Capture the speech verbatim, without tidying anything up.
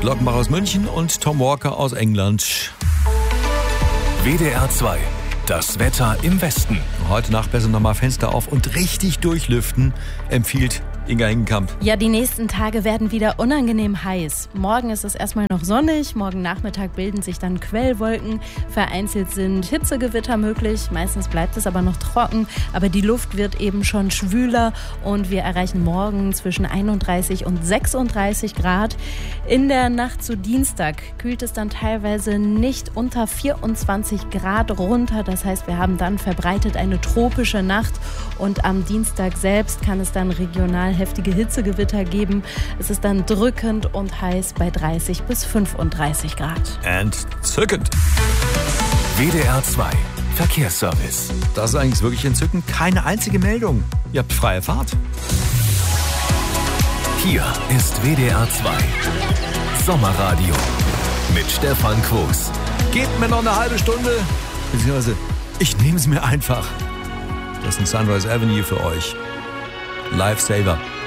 Glockenbach aus München und Tom Walker aus England. W D R zwei. Das Wetter im Westen. Heute Nacht besser nochmal Fenster auf und richtig durchlüften, empfiehlt Inga Hingenkamp. Ja, die nächsten Tage werden wieder unangenehm heiß. Morgen ist es erstmal noch sonnig, morgen Nachmittag bilden sich dann Quellwolken. Vereinzelt sind Hitzegewitter möglich, meistens bleibt es aber noch trocken. Aber die Luft wird eben schon schwüler und wir erreichen morgen zwischen einunddreißig und sechsunddreißig Grad. In der Nacht zu Dienstag kühlt es dann teilweise nicht unter vierundzwanzig Grad runter. Das heißt, wir haben dann verbreitet eine tropische Nacht und am Dienstag selbst kann es dann regional heftige Hitzegewitter geben. Es ist dann drückend und heiß bei dreißig bis fünfunddreißig Grad. Entzückend. W D R zwei Verkehrsservice. Das ist eigentlich wirklich entzückend. Keine einzige Meldung. Ihr habt freie Fahrt. Hier ist W D R zwei Sommerradio mit Stefan Quos. Gebt mir noch eine halbe Stunde. Beziehungsweise, ich nehme es mir einfach. Das ist ein Sunrise Avenue für euch. Lifesaver.